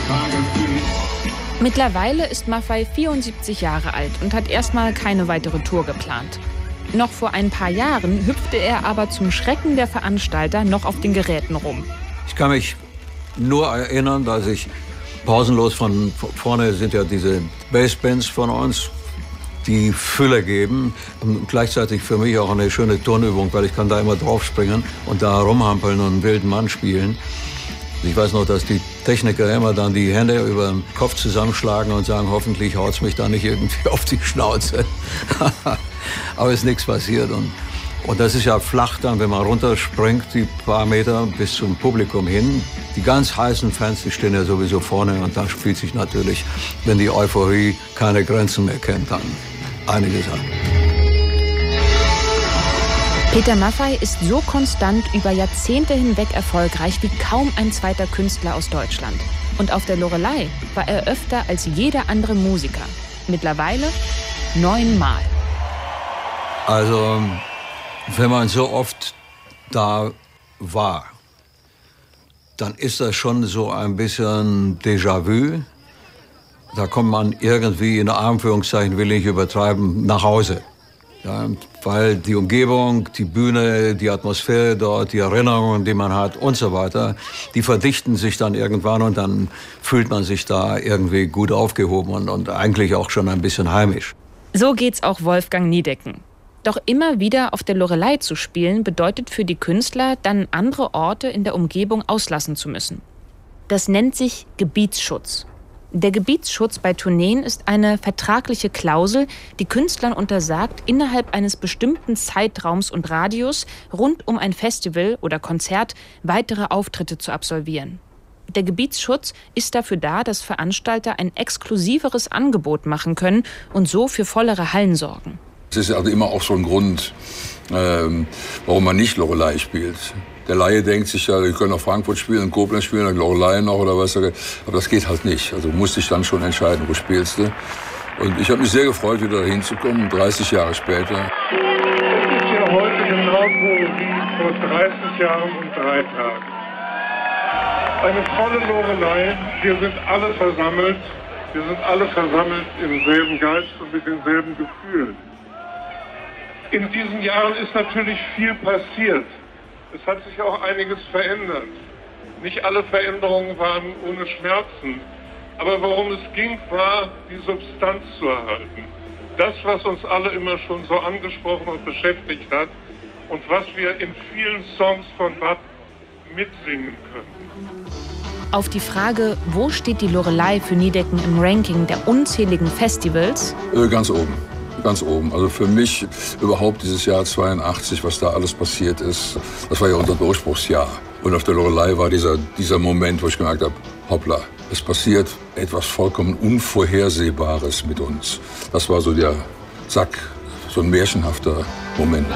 Mittlerweile ist Maffay 74 Jahre alt und hat erstmal keine weitere Tour geplant. Noch vor ein paar Jahren hüpfte er aber zum Schrecken der Veranstalter noch auf den Geräten rum. Ich kann mich nur erinnern, dass ich pausenlos von vorne sind ja diese Bassbands von uns, die Fülle geben. Und gleichzeitig für mich auch eine schöne Turnübung, weil ich kann da immer draufspringen und da rumhampeln und einen wilden Mann spielen. Ich weiß noch, dass die Techniker immer dann die Hände über den Kopf zusammenschlagen und sagen, hoffentlich haut's mich da nicht irgendwie auf die Schnauze. Aber ist nichts passiert. Und das ist ja flach dann, wenn man runterspringt, die paar Meter bis zum Publikum hin. Die ganz heißen Fans, die stehen ja sowieso vorne. Und da spielt sich natürlich, wenn die Euphorie keine Grenzen mehr kennt, dann einiges an. Peter Maffay ist so konstant über Jahrzehnte hinweg erfolgreich wie kaum ein zweiter Künstler aus Deutschland. Und auf der Loreley war er öfter als jeder andere Musiker. Mittlerweile 9 Mal. Also, wenn man so oft da war, dann ist das schon so ein bisschen Déjà-vu. Da kommt man irgendwie, in Anführungszeichen will ich nicht übertreiben, nach Hause. Ja, weil die Umgebung, die Bühne, die Atmosphäre dort, die Erinnerungen, die man hat und so weiter, die verdichten sich dann irgendwann und dann fühlt man sich da irgendwie gut aufgehoben und eigentlich auch schon ein bisschen heimisch. So geht's auch Wolfgang Niedecken. Doch immer wieder auf der Loreley zu spielen, bedeutet für die Künstler, dann andere Orte in der Umgebung auslassen zu müssen. Das nennt sich Gebietsschutz. Der Gebietsschutz bei Tourneen ist eine vertragliche Klausel, die Künstlern untersagt, innerhalb eines bestimmten Zeitraums und Radius rund um ein Festival oder Konzert weitere Auftritte zu absolvieren. Der Gebietsschutz ist dafür da, dass Veranstalter ein exklusiveres Angebot machen können und so für vollere Hallen sorgen. Es ist also immer auch so ein Grund, warum man nicht Loreley spielt. Der Laie denkt sich ja, wir können auch Frankfurt spielen, in Koblenz spielen, dann Loreley noch oder was. Aber das geht halt nicht. Also musste ich dann schon entscheiden, wo spielst du. Und ich habe mich sehr gefreut, wieder dahin zu kommen, 30 Jahre später. Es ist ja heute genauso wie vor 30 Jahren und 3 Tagen. Eine volle Loreley, wir sind alle versammelt. Wir sind alle versammelt im selben Geist und mit denselben Gefühlen. In diesen Jahren ist natürlich viel passiert. Es hat sich auch einiges verändert. Nicht alle Veränderungen waren ohne Schmerzen. Aber worum es ging, war, die Substanz zu erhalten. Das, was uns alle immer schon so angesprochen und beschäftigt hat und was wir in vielen Songs von Bad mitsingen können. Auf die Frage, wo steht die Loreley für Niedecken im Ranking der unzähligen Festivals? Ganz oben. Ganz oben. Also für mich überhaupt dieses Jahr 82, was da alles passiert ist, das war ja unser Durchbruchsjahr. Und auf der Loreley war dieser Moment, wo ich gemerkt habe, hoppla, es passiert etwas vollkommen Unvorhersehbares mit uns. Das war so der Zack, so ein märchenhafter Moment.